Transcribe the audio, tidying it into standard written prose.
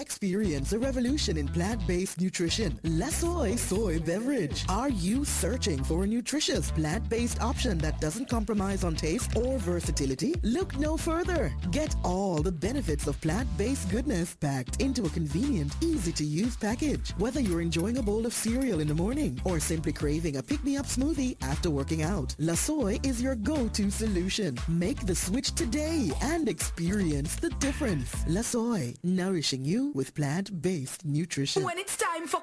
Experience a revolution in plant-based nutrition. La Soy Soy Beverage. Are you searching for a nutritious plant-based option that doesn't compromise on taste or versatility? Look no further. Get all the benefits of plant-based goodness packed into a convenient, easy-to-use package. Whether you're enjoying a bowl of cereal in the morning or simply craving a pick-me-up smoothie after working out, La Soy is your go-to solution. Make the switch today and experience the difference. La Soy, nourishing you with plant-based nutrition. When it's time for